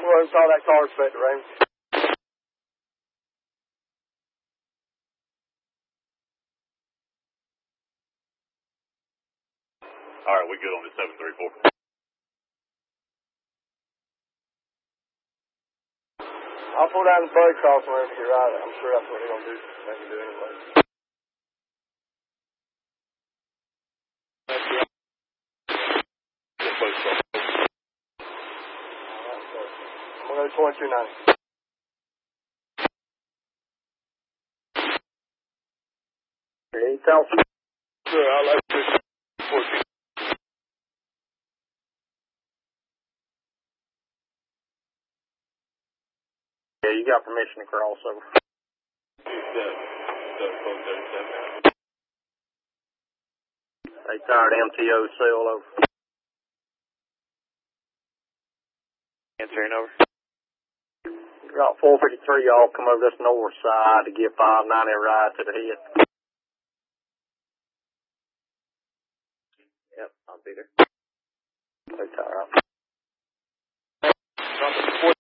I'm going to call that car inspector, Raymond. All right, we good on the 734. I'll pull down the bug cross whenever you get right. I'm sure that's what they're going to do. They can do anyway. I'm going to go to 2290. Hey, tell me. Sure, I'll let you. Yeah, you got permission to cross over. They tired MTO sail over. Answering over. Got 453, y'all come over this north side to get 590 right to the head. Yep, I'll be there. They tired. Drop it to